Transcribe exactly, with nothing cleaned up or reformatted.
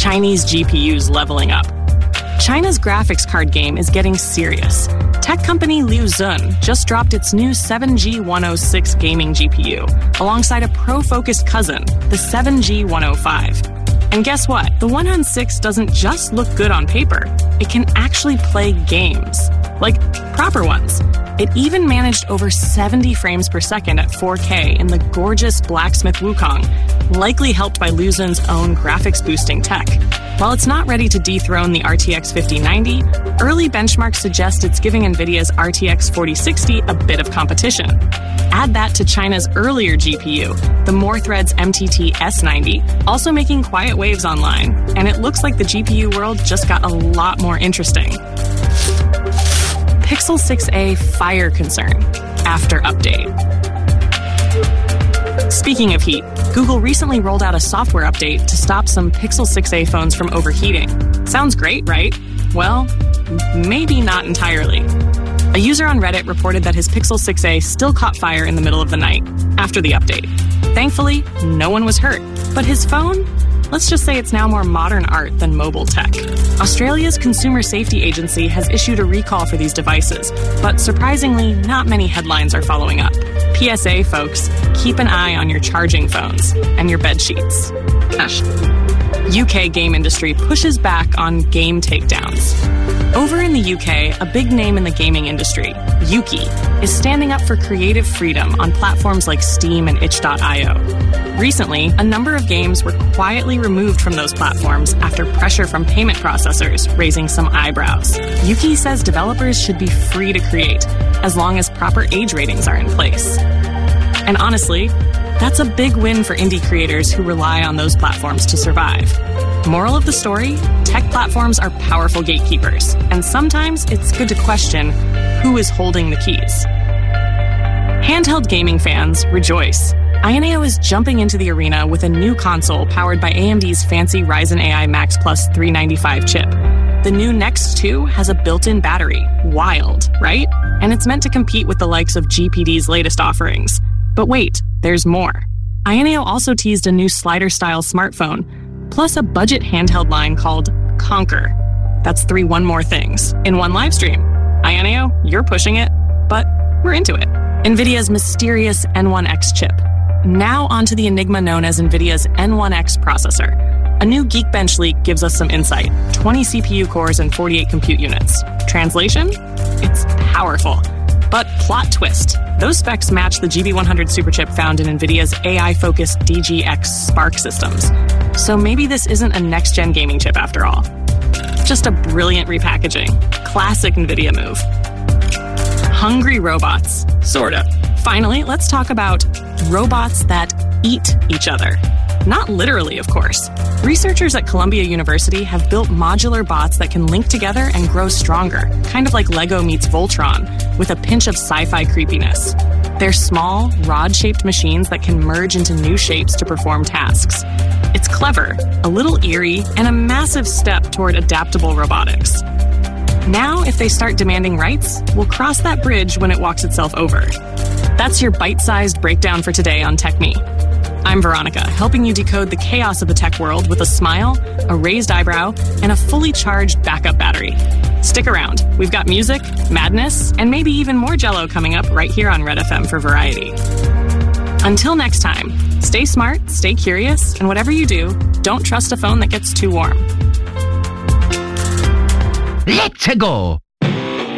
Chinese G P Us leveling up. China's graphics card game is getting serious. Tech company Liu Xun just dropped its new seven G one oh six gaming G P U alongside a pro-focused cousin, the seven G one oh five. And guess what? The one oh six doesn't just look good on paper. It can actually play games. Like, proper ones. It even managed over seventy frames per second at four K in the gorgeous Blacksmith Wukong, likely helped by Liu Xun's own graphics-boosting tech. While it's not ready to dethrone the R T X fifty ninety, early benchmarks suggest it's giving NVIDIA's R T X forty sixty a bit of competition. Add that to China's earlier G P U, the Moorthreads M T T S ninety, also making quiet waves online, and it looks like the G P U world just got a lot more interesting. Pixel six a fire concern after update. Speaking of heat, Google recently rolled out a software update to stop some Pixel six a phones from overheating. Sounds great, right? Well, maybe not entirely. A user on Reddit reported that his Pixel six a still caught fire in the middle of the night after the update. Thankfully, no one was hurt, but his phone? Let's just say it's now more modern art than mobile tech. Australia's Consumer Safety Agency has issued a recall for these devices, but surprisingly, not many headlines are following up. P S A, folks, keep an eye on your charging phones and your bed sheets. U K game industry pushes back on game takedowns. Over in the U K, a big name in the gaming industry, Yuki, is standing up for creative freedom on platforms like Steam and itch dot io. Recently, a number of games were quietly removed from those platforms after pressure from payment processors raising some eyebrows. Yuki says developers should be free to create, as long as proper age ratings are in place. And honestly, that's a big win for indie creators who rely on those platforms to survive. Moral of the story, tech platforms are powerful gatekeepers, and sometimes it's good to question who is holding the keys. Handheld gaming fans, rejoice. Ioneo is jumping into the arena with a new console powered by A M D's fancy Ryzen A I Max Plus three ninety-five chip. The new Next two has a built-in battery. Wild, right? And it's meant to compete with the likes of G P D's latest offerings. But wait, there's more. Ioneo also teased a new slider-style smartphone, plus a budget handheld line called Conquer. That's three one more things in one live stream. Ioneo, you're pushing it, but we're into it. NVIDIA's mysterious N one X chip. Now onto the enigma known as NVIDIA's N one X processor. A new Geekbench leak gives us some insight. twenty C P U cores and forty-eight compute units. Translation? It's powerful. But plot twist. Those specs match the G B one hundred superchip found in NVIDIA's A I-focused D G X Spark systems. So maybe this isn't a next-gen gaming chip after all. Just a brilliant repackaging. Classic NVIDIA move. Hungry robots. Sorta. Finally, let's talk about robots that eat each other. Not literally, of course. Researchers at Columbia University have built modular bots that can link together and grow stronger, kind of like Lego meets Voltron, with a pinch of sci-fi creepiness. They're small, rod-shaped machines that can merge into new shapes to perform tasks. It's clever, a little eerie, and a massive step toward adaptable robotics. Now, if they start demanding rights, we'll cross that bridge when it walks itself over. That's your bite-sized breakdown for today on TechMe. I'm Veronica, helping you decode the chaos of the tech world with a smile, a raised eyebrow, and a fully charged backup battery. Stick around. We've got music, madness, and maybe even more Jell-O coming up right here on Red F M for Variety. Until next time, stay smart, stay curious, and whatever you do, don't trust a phone that gets too warm. Let's go!